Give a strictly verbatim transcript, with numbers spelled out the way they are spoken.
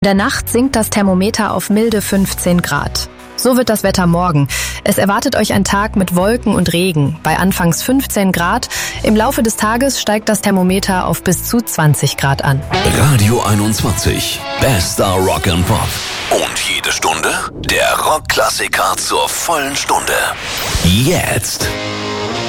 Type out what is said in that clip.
In der Nacht sinkt das Thermometer auf milde fünfzehn Grad. So wird das Wetter morgen. Es erwartet euch ein Tag mit Wolken und Regen. Bei anfangs fünfzehn Grad. Im Laufe des Tages steigt das Thermometer auf bis zu zwanzig Grad an. Radio einundzwanzig. Bester Rock and Pop. Und jede Stunde der Rockklassiker zur vollen Stunde. Jetzt.